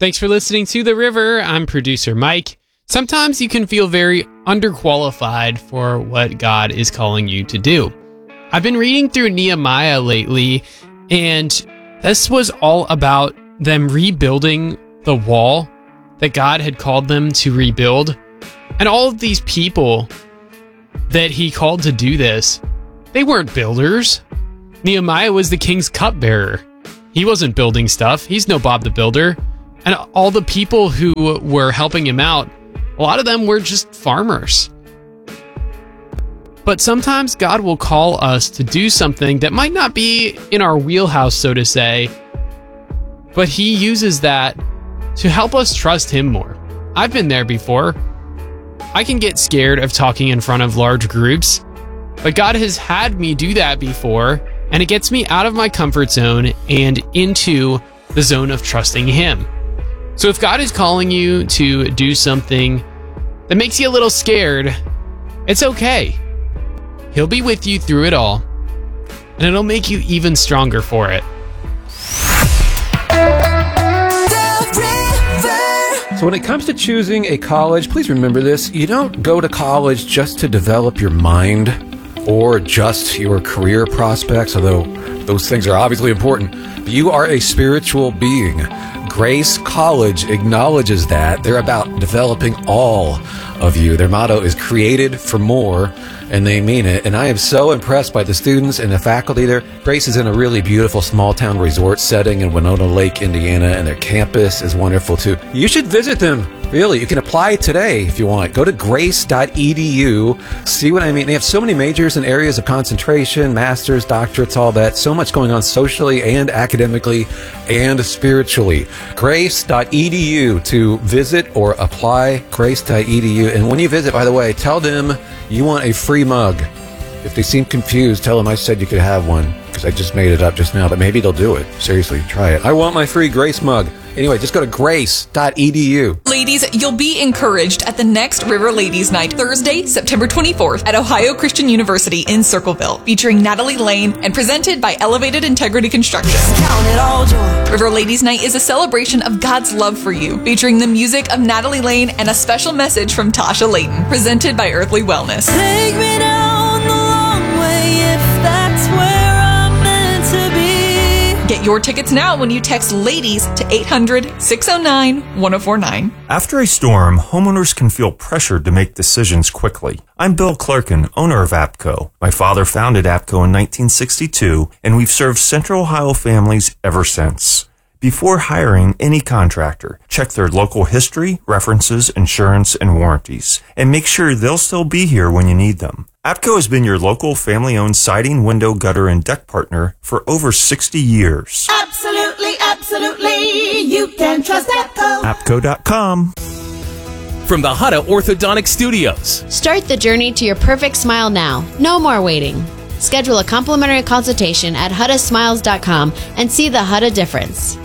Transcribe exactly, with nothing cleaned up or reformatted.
Thanks for listening to The River. I'm producer Mike. Sometimes you can feel very underqualified for what God is calling you to do. I've been reading through Nehemiah lately, and this was all about them rebuilding the wall that God had called them to rebuild. And all of these people that he called to do this, they weren't builders. Nehemiah was the king's cupbearer. He wasn't building stuff. He's no Bob the Builder. And all the people who were helping him out, a lot of them were just farmers. But sometimes God will call us to do something that might not be in our wheelhouse, so to say, but he uses that to help us trust him more. I've been there before. I can get scared of talking in front of large groups, but God has had me do that before, and it gets me out of my comfort zone and into the zone of trusting him. So if God is calling you to do something that makes you a little scared, it's okay. He'll be with you through it all, and it'll make you even stronger for it. So when it comes to choosing a college, please remember this. You don't go to college just to develop your mind or just your career prospects, although those things are obviously important. You are a spiritual being. Grace College acknowledges that. They're about developing all of you. Their motto is created for more, and they mean it. And I am so impressed by the students and the faculty there. Grace is in a really beautiful small-town resort setting in Winona Lake, Indiana, and their campus is wonderful too. You should visit them. Really, you can apply today if you want. Go to grace dot e d u. See what I mean? They have so many majors and areas of concentration, masters, doctorates, all that. So much going on socially and academically and spiritually. grace dot e d u to visit or apply. grace dot e d u. And when you visit, by the way, tell them you want a free mug. If they seem confused, tell them I said you could have one, because I just made it up just now, but maybe they'll do it. Seriously, try it. I want my free Grace mug. Anyway, just go to grace dot e d u. Ladies, you'll be encouraged at the next River Ladies Night, Thursday, September twenty-fourth at Ohio Christian University in Circleville, featuring Natalie Lane and presented by Elevated Integrity Construction. Count it all joy. River Ladies Night is a celebration of God's love for you, featuring the music of Natalie Lane and a special message from Tasha Layton, presented by Earthly Wellness. Take me down the long way if that's where I'm meant to be. Get your tickets now when you text LADIES to eight hundred, six oh nine, one oh four nine. After a storm, homeowners can feel pressured to make decisions quickly. I'm Bill Clerkin, owner of APCO. My father founded APCO in nineteen sixty-two, and we've served Central Ohio families ever since. Before hiring any contractor, check their local history, references, insurance, and warranties, and make sure they'll still be here when you need them. APCO has been your local family-owned siding, window, gutter, and deck partner for over sixty years. Absolutely, absolutely. You can trust APCO. APCO dot com. From the Hutta Orthodontic Studios. Start the journey to your perfect smile now. No more waiting. Schedule a complimentary consultation at hutta smiles dot com and see the Hutta difference.